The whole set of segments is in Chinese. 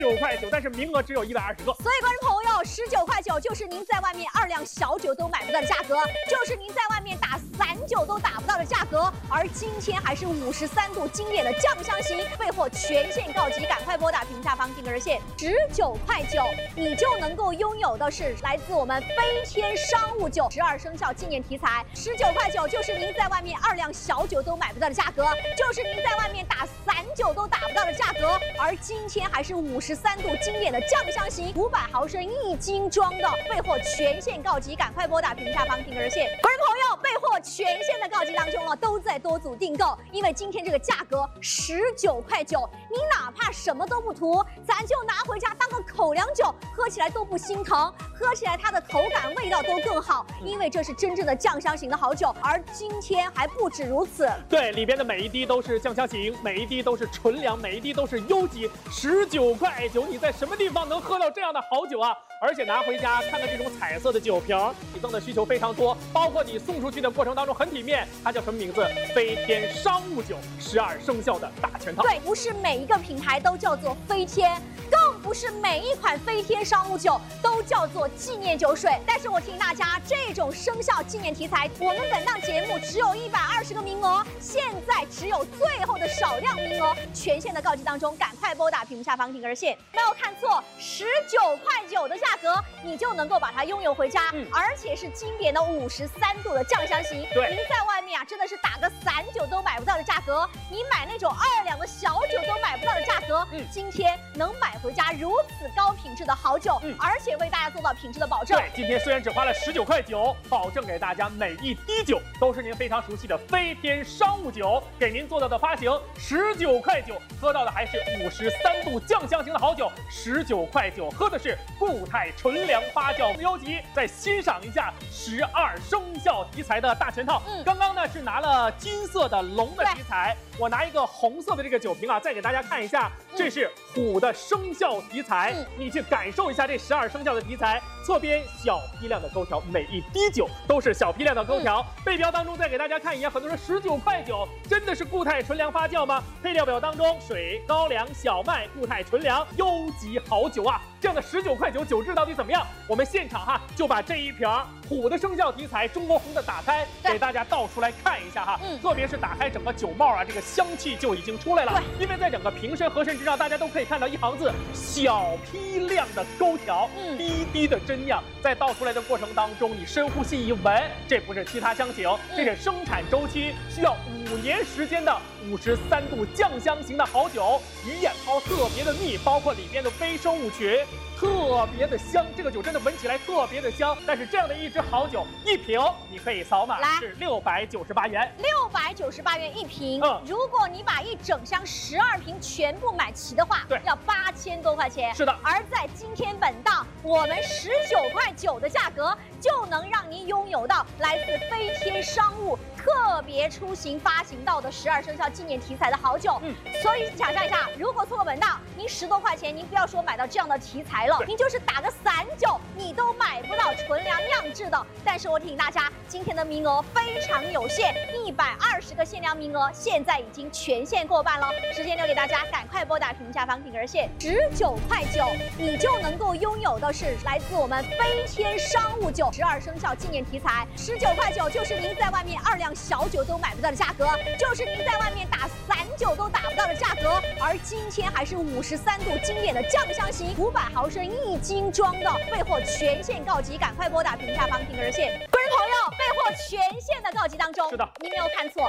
9.9块，但是名额只有120个。 所以观众朋友，19.9就是您在外面2两小酒都买不到的价格，就是您在外面打散酒都打不到的价格。而今天还是53度经典的酱香型，备货全线告急，赶快拨打屏下方订购热线，19.9，你就能够拥有的是来自我们飞天商务酒12生肖纪念题材。19.9就是您在外面2两小酒都买不到的价格，就是您在外面打散酒都打不到的价格。而今天还是53度经典的酱香型500毫升1斤装的，备货全线告急，赶快拨打屏下方订购热线。观众朋友，备货全线的告急当中了，都在多组订购，因为今天这个价格19.9，你哪怕什么都不涂，咱就拿回家当个口粮酒，喝起来都不心疼，喝起来它的口感味道都更好，因为这是真正的酱香型的好酒。而今天还不止如此， 对，里边的每一滴都是酱香型，每一滴都是纯粮，每一滴都是优级。19.9，你在什么地方能喝到这样的好酒啊？而且拿回家看看这种彩色的酒瓶，礼赠的需求非常多，包括你送出去的过程当中很体面。它叫什么名字？飞天商务酒12生肖的大全套。 对，不是每一个品牌都叫做飞天，更不是每一款飞天商务酒都叫做纪念酒水。但是我提醒大家，这种生肖纪念题材，我们本档节目只有120个名额，现在只有最后的少量名额，全线的告急当中，赶快拨打屏幕下方订购热线。没有看错，19.9的价格，你就能够把它拥有回家，而且是经典的53度的酱香型。 对， 您在外面啊，真的是打个散酒都买不到的价格，你买那种2两的小酒都买不到的价格，今天能买回家如此高品质的好酒，而且为大家做到品质的保证。 对，今天虽然只花了19.9，保证给大家每一滴酒都是您非常熟悉的飞天商务酒，给您做到的发行19.9，喝到的还是53度酱香型的好酒。19.9喝的是固态纯粮发酵优级。再欣赏一下12生肖题材的大全套。刚刚呢是拿了金色的龙的题材，我拿一个红色的这个酒瓶啊，再给大家看一下，这是虎的生肖题材，你去感受一下这12生肖的题材。侧边小批量的勾条，每一滴酒都是小批量的勾条。背标当中再给大家看一眼，很多人19.9真的是固态纯粮发酵吗？配料表当中水、高粱、小麦、固态纯粮，优级好酒啊！这样的19.9酒质到底怎么样？我们现场哈就把这一瓶虎的生肖题材中国红的打开，给大家倒出来看一下哈。特别是打开整个酒帽啊，这个香气就已经出来了。因为在整个瓶身盒身之上，大家都可以看到一行字：小批量的勾条，滴滴的真酿。在倒出来的过程当中，你深呼吸一闻，这不是其他香型，这是生产周期需要5年时间的53度酱香型的好酒。鱼眼泡特别的密，包括里边的微生物群。特别的香，这个酒真的闻起来特别的香。但是这样的一支好酒，一瓶你可以扫码是698元 ，698元一瓶。如果你把一整箱12瓶全部买齐的话，要8000多块钱。 是的， 而在今天本档，我们19.9的价格就能让您拥有到来自飞天商务特别出行发行到的12生肖纪念题材的好酒。所以想象一下，如果错过本档，您10多块钱，您不要说买到这样的题材了，您就是打个散酒，你都买不到纯粮酿制的。但是我提醒大家，今天的名额非常有限，120个限量名额，现在已经全线过半了。时间留给大家，赶快拨打屏幕下方订购热线，19.9，你就能够拥有的是来自我们飞天商务酒12生肖纪念题材。19.9就是您在外面2两小酒都买不到的价格，就是您在外面打散酒都打不到的价格。而今天还是53度经典的酱香型500毫升1斤装的，备货全线告急，赶快拨打屏下方订购热线。观众朋友，备货全线的告急当中， 是的， 您没有看错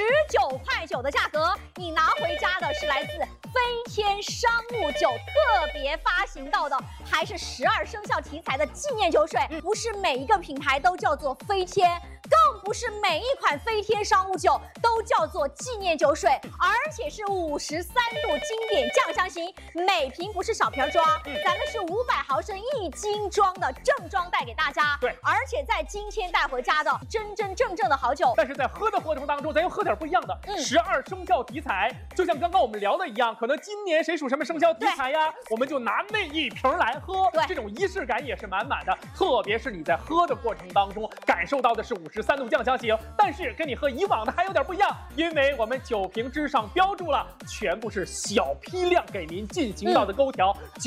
，19.9的价格，你拿回家的是来自飞天商务酒特别发行到的，还是12生肖题材的纪念酒水。不是每一个品牌都叫做飞天，更不是每一款飞天商务酒都叫做纪念酒水，而且是53度经典酱香型，每瓶不是小瓶装，咱们是500毫升1斤装的正装带给大家。 对， 而且在今天带回家的真真正正的好酒。 但是在喝的过程当中，咱又喝点不一样的。12生肖题材，就像刚刚我们聊的一样，可能今年谁属什么生肖题材呀，我们就拿那一瓶来喝。这种仪式感也是满满的。特别是你在喝的过程当中，感受到的是53 53度酱香型。但是跟你喝以往的还有点不一样，因为我们酒瓶之上标注了全部是小批量给您进行到的勾调。